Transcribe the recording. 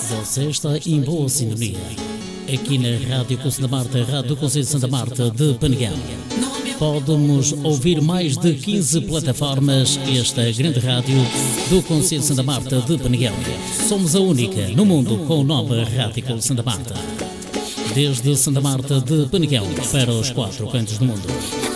Você está em boa sintonia. Aqui na Rádio Conselho Santa Marta, Rádio do Conselho de Santa Marta de Penegal. Podemos ouvir mais de 15 plataformas. Esta grande rádio do Conselho de Santa Marta de Penegal. Somos a única no mundo com o nome Rádio Conselho Santa Marta. Desde Santa Marta de Penegal para os 4 cantos do mundo.